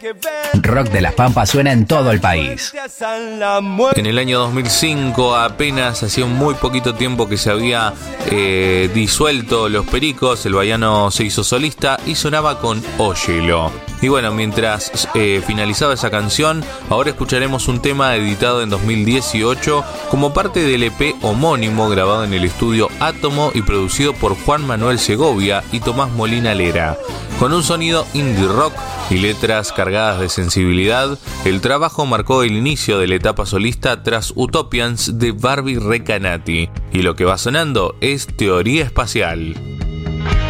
Rock de las Pampas suena en todo el país. En el año 2005, apenas hacía muy poquito tiempo que se había disuelto Los Pericos, el baiano se hizo solista y sonaba con Óyelo. Y bueno, mientras finalizaba esa canción, ahora escucharemos un tema editado en 2018 como parte del EP homónimo grabado en el estudio Átomo y producido por Juan Manuel Segovia y Tomás Molina Lera. Con un sonido indie rock y letras cargadas de sensibilidad, el trabajo marcó el inicio de la etapa solista tras Utopians de Barbie Recanati. Y lo que va sonando es Teoría Espacial.